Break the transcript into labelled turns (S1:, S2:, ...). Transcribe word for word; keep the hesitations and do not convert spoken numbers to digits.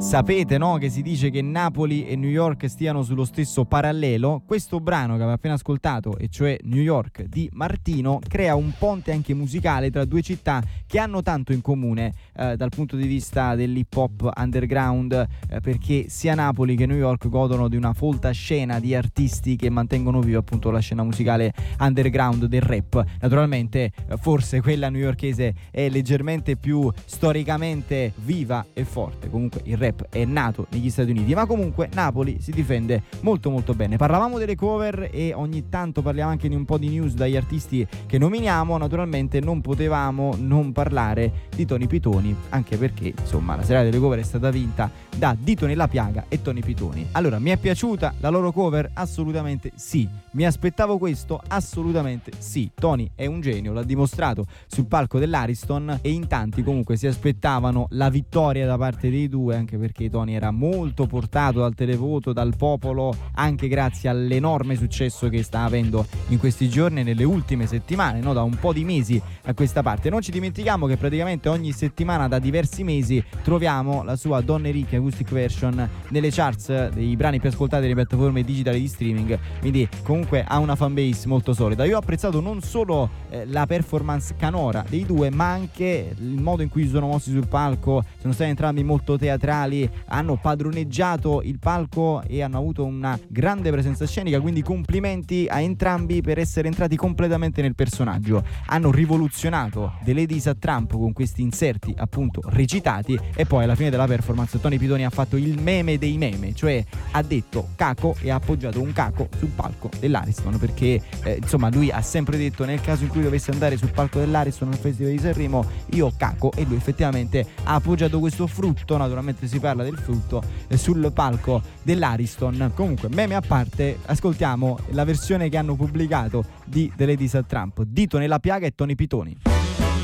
S1: sapete, no, che si dice che Napoli e New York stiano sullo stesso parallelo. Questo brano che aveva appena ascoltato, e cioè New York di Martino, crea un ponte anche musicale tra due città che hanno tanto in comune eh, dal punto di vista dell'hip hop underground, eh, perché sia Napoli che New York godono di una folta scena di artisti che mantengono viva appunto la scena musicale underground del rap. Naturalmente eh, forse quella newyorkese è leggermente più storicamente viva e forte. Comunque il rap è nato negli Stati Uniti, ma comunque Napoli si difende molto molto bene. Parlavamo delle cover e ogni tanto parliamo anche di un po' di news dagli artisti che nominiamo. Naturalmente non potevamo non parlare di Tony Pitoni, anche perché insomma la serata delle cover è stata vinta da Dito Nella Piaga e Tony Pitoni. Allora, mi è piaciuta la loro cover? Assolutamente sì. Mi aspettavo questo? Assolutamente sì. Tony è un genio, l'ha dimostrato sul palco dell'Ariston, e in tanti comunque si aspettavano la vittoria da parte dei due, anche perché Tony era molto portato dal televoto, dal popolo, anche grazie all'enorme successo che sta avendo in questi giorni, nelle ultime settimane, no? Da un po' di mesi a questa parte. Non ci dimentichiamo che praticamente ogni settimana da diversi mesi troviamo la sua Donne Ricche Acoustic Version nelle charts dei brani più ascoltati delle piattaforme digitali di streaming, quindi comunque ha una fanbase molto solida. Io ho apprezzato non solo eh, la performance canora dei due, ma anche il modo in cui si sono mossi sul palco. Sono stati entrambi molto teatrali, hanno padroneggiato il palco e hanno avuto una grande presenza scenica, quindi complimenti a entrambi per essere entrati completamente nel personaggio. Hanno rivoluzionato The Ladies at Trump con questi inserti appunto recitati, e poi alla fine della performance Tony Pitoni ha fatto il meme dei meme, cioè ha detto caco e ha appoggiato un caco sul palco dell'Ariston, perché eh, insomma lui ha sempre detto nel caso in cui dovesse andare sul palco dell'Ariston al Festival di Sanremo io caco, e lui effettivamente ha appoggiato questo frutto, naturalmente si parla del frutto, eh, sul palco dell'Ariston. Comunque meme a parte, ascoltiamo la versione che hanno pubblicato di The Ladies at Trump, Dito Nella Piaga e Tony Pitoni.